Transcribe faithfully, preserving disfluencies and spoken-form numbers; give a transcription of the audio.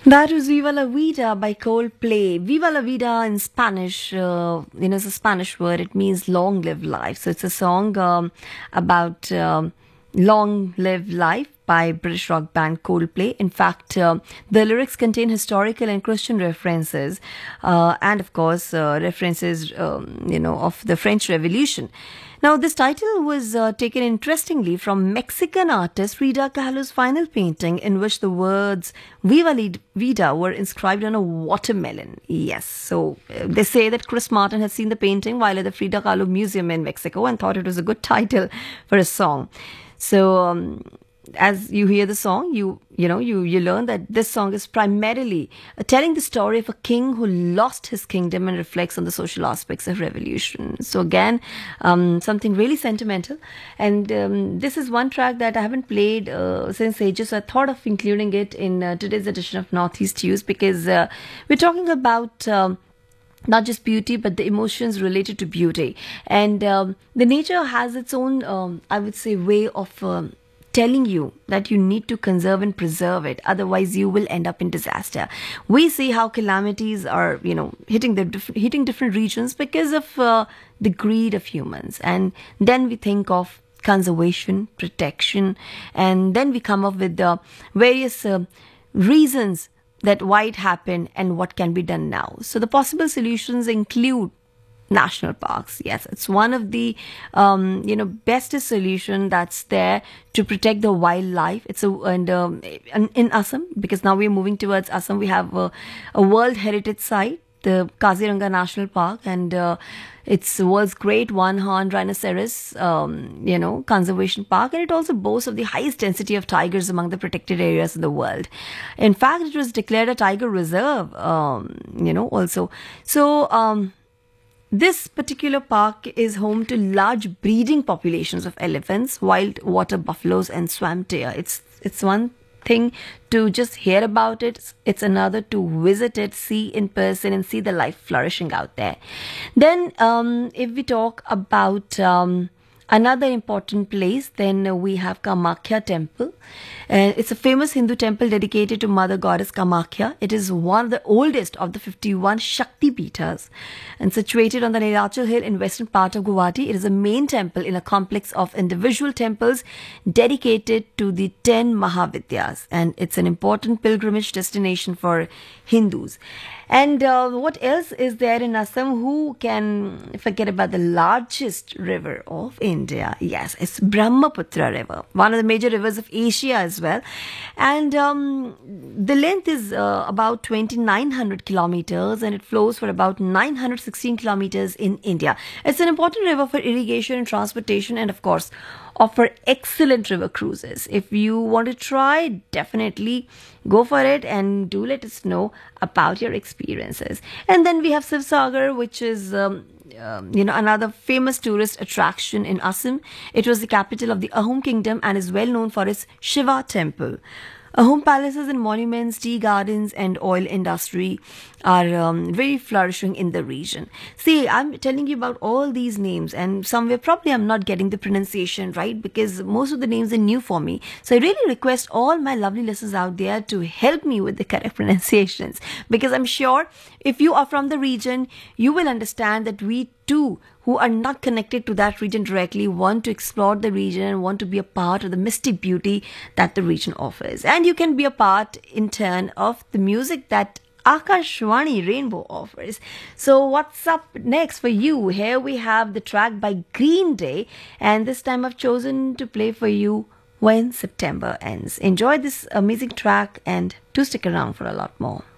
That was Viva la Vida by Coldplay. Viva la Vida in Spanish, uh, you know, it's a Spanish word. It means long live life. So it's a song um, about um, long live life by British rock band Coldplay. In fact, uh, the lyrics contain historical and Christian references, uh, and of course, uh, references, um, you know, of the French Revolution. Now, this title was uh, taken interestingly from Mexican artist Frida Kahlo's final painting, in which the words Viva la Vida were inscribed on a watermelon. Yes, so uh, they say that Chris Martin had seen the painting while at the Frida Kahlo Museum in Mexico and thought it was a good title for a song. So, um, as you hear the song, you you know you you learn that this song is primarily uh, telling the story of a king who lost his kingdom and reflects on the social aspects of revolution. So again, um, something really sentimental, and um, this is one track that I haven't played uh, since ages. So I thought of including it in uh, today's edition of Northeast News because uh, we're talking about. Um, Not just beauty, but the emotions related to beauty. And um, the nature has its own, um, I would say, way of um, telling you that you need to conserve and preserve it. Otherwise, you will end up in disaster. We see how calamities are, you know, hitting the diff- hitting different regions because of uh, the greed of humans. And then we think of conservation, protection, and then we come up with the various uh, reasons that why it happened and what can be done now. So the possible solutions include national parks. Yes, it's one of the um, you know bestest solution that's there to protect the wildlife. It's a and um, in, in Assam, because now we're moving towards Assam, we have a, a World Heritage Site, the Kaziranga National Park, and uh, it's the world's great one-horn rhinoceros, um, you know, conservation park, and it also boasts of the highest density of tigers among the protected areas in the world. In fact, it was declared a tiger reserve, um, you know, also. So, um, this particular park is home to large breeding populations of elephants, wild water buffaloes, and swamp deer. It's it's one thing to just hear about it. It's another to visit it, see in person, and see the life flourishing out there. Then, um, if we talk about um, another important place, then uh, we have Kamakhya Temple. Uh, it's a famous Hindu temple dedicated to Mother Goddess Kamakhya. It is one of the oldest of the fifty-one Shakti Peethas and situated on the Nilachal Hill in western part of Guwahati. It is a main temple in a complex of individual temples dedicated to the ten Mahavidyas, and it's an important pilgrimage destination for Hindus. And uh, what else is there in Assam? Who can forget about the largest river of India? Yes, it's Brahmaputra River, one of the major rivers of Asia as well. And um, the length is uh, about twenty-nine hundred kilometers, and it flows for about nine hundred sixteen kilometers in India. It's an important river for irrigation and transportation, and of course, offer excellent river cruises. If you want to try, definitely go for it and do let us know about your experiences. And then we have Sivsagar, which is um, um, you know another famous tourist attraction in Assam. It was the capital of the Ahom kingdom and is well known for its Shiva temple. Ahom palaces and monuments, tea gardens, and oil industry are um, very flourishing in the region. See, I'm telling you about all these names, and somewhere probably I'm not getting the pronunciation right because most of the names are new for me. So I really request all my lovely listeners out there to help me with the correct pronunciations, because I'm sure if you are from the region, you will understand that we too, who are not connected to that region directly, want to explore the region and want to be a part of the mystic beauty that the region offers. And you can be a part in turn of the music that Akashvani Rainbow offers. So what's up next for you? Here we have the track by Green Day, and this time I've chosen to play for you When September Ends. Enjoy this amazing track and do stick around for a lot more.